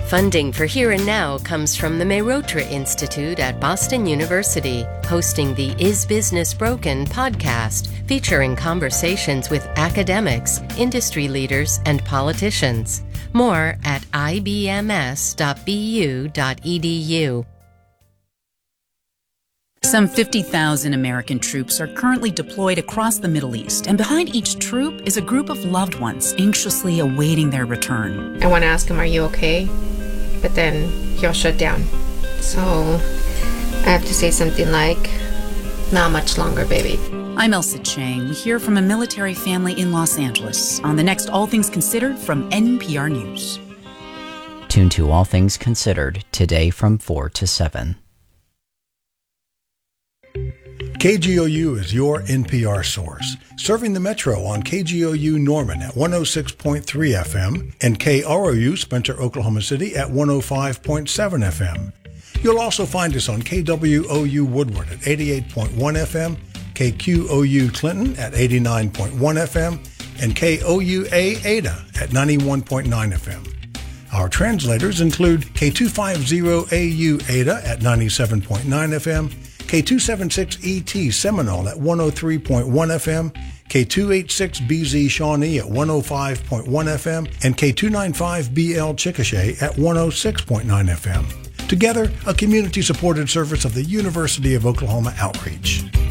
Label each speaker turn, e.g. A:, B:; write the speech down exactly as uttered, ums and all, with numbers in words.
A: Funding for Here and Now comes from the Mehrotra Institute at Boston University, hosting the Is Business Broken podcast, featuring conversations with academics, industry leaders, and politicians. More at I B M S dot B U dot E D U.
B: Some fifty thousand American troops are currently deployed across the Middle East, and behind each troop is a group of loved ones anxiously awaiting their return.
C: I want to ask him, are you okay? But then he'll shut down. So I have to say something like, not much longer, baby.
B: I'm Elsa Chang. We hear from a military family in Los Angeles on the next All Things Considered from N P R News.
D: Tune to All Things Considered today from four to seven.
E: K G O U is your N P R source, serving the Metro on K G O U Norman at one oh six point three F M and K R O U Spencer, Oklahoma City at one oh five point seven F M. You'll also find us on K W O U Woodward at eighty-eight point one F M, K Q O U Clinton at eighty-nine point one F M, and K O U A Ada at ninety-one point nine F M. Our translators include K two fifty A U Ada at ninety-seven point nine F M, K two seventy-six E T Seminole at one oh three point one F M, K two eighty-six B Z Shawnee at one oh five point one F M, and K two ninety-five B L Chickasha at one oh six point nine F M. Together, a community-supported service of the University of Oklahoma Outreach.